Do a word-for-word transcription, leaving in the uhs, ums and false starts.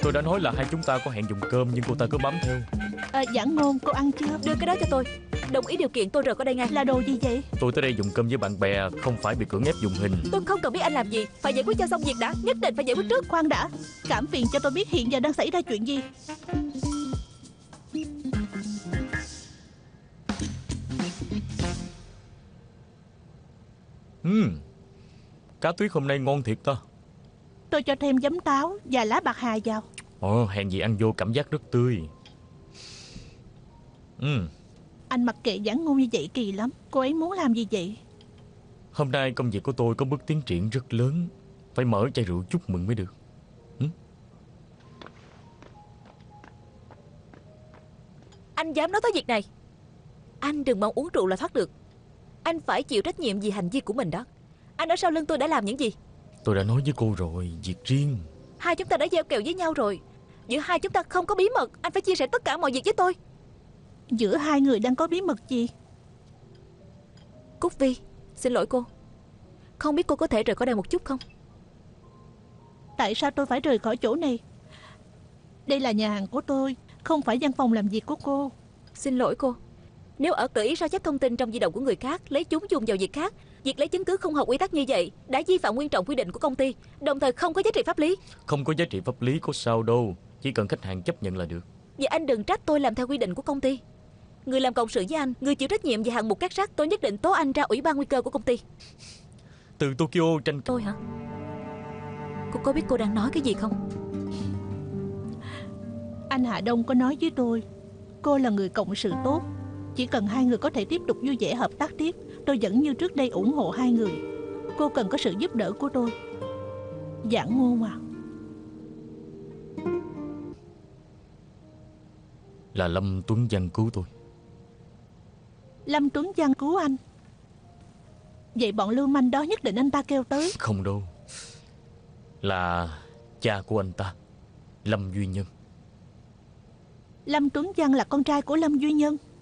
Tôi đã nói là hai chúng ta có hẹn dùng cơm, nhưng cô ta cứ bám theo. À, Giảng Ngôn, cô ăn chưa? Đưa cái đó cho tôi. Đồng ý điều kiện tôi rời khỏi đây ngay. Là đồ gì vậy? Tôi tới đây dùng cơm với bạn bè, không phải bị cưỡng ép dùng hình. Tôi không cần biết anh làm gì, phải giải quyết cho xong việc đã. Nhất định phải giải quyết trước. Khoan đã, cảm phiền cho tôi biết hiện giờ đang xảy ra chuyện gì. Ừm, cá tuyết hôm nay ngon thiệt ta. Tôi cho thêm giấm táo và lá bạc hà vào. Ồ, hèn gì ăn vô cảm giác rất tươi. Ừm, Anh mặc kệ Giảng Ngôn như vậy kỳ lắm. Cô ấy muốn làm gì vậy? hôm nay công việc của tôi có bước tiến triển rất lớn, phải mở chai rượu chúc mừng mới được. Ừm? Anh dám nói tới việc này? Anh đừng mong uống rượu là thoát được. Anh phải chịu trách nhiệm vì hành vi của mình đó. Anh ở sau lưng tôi đã làm những gì? Tôi đã nói với cô rồi, việc riêng. Hai chúng ta đã gieo kèo với nhau rồi. Giữa hai chúng ta không có bí mật. Anh phải chia sẻ tất cả mọi việc với tôi. Giữa hai người đang có bí mật gì? Cúc Vi, xin lỗi cô. Không biết cô có thể rời khỏi đây một chút không? Tại sao tôi phải rời khỏi chỗ này? Đây là nhà hàng của tôi, không phải văn phòng làm việc của cô. Xin lỗi cô. Nếu ở tự ý sao chép thông tin trong di động của người khác, lấy chúng dùng vào việc khác, việc lấy chứng cứ không hợp quy tắc như vậy đã vi phạm nguyên trọng quy định của công ty, đồng thời không có giá trị pháp lý. Không có giá trị pháp lý có sao đâu, chỉ cần khách hàng chấp nhận là được. Vậy anh đừng trách tôi làm theo quy định của công ty. Người làm cộng sự với anh, người chịu trách nhiệm về hạng mục cát sắt, tôi nhất định tố anh ra ủy ban nguy cơ của công ty. Từ Tokyo tranh Tôi hả? Cô có biết cô đang nói cái gì không? Anh Hạ Đông có nói với tôi, cô là người cộng sự tốt, chỉ cần hai người có thể tiếp tục vui vẻ hợp tác tiếp, tôi vẫn như trước đây ủng hộ hai người. Cô cần có sự giúp đỡ của tôi. Giảng Ngôn à? Là Lâm Tuấn Văn cứu tôi. Lâm Tuấn Văn cứu anh? Vậy bọn lưu manh đó nhất định anh ta kêu tới. Không đâu, là cha của anh ta, Lâm Duy Nhân. Lâm Tuấn Văn là con trai của Lâm Duy Nhân.